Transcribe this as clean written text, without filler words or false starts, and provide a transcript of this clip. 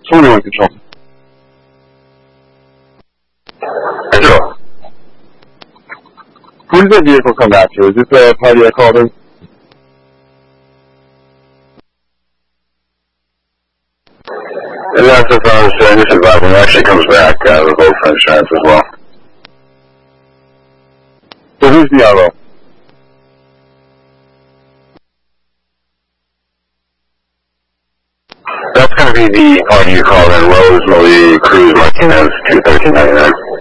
21 control. Control. Who did that vehicle come back to? Is this the party I called in? And that's the phone saying this is Bob. It actually comes back with both insurance as well. So who's the RO? That's going to be the party you called in, Rose Marie Cruz Martinez, 21399.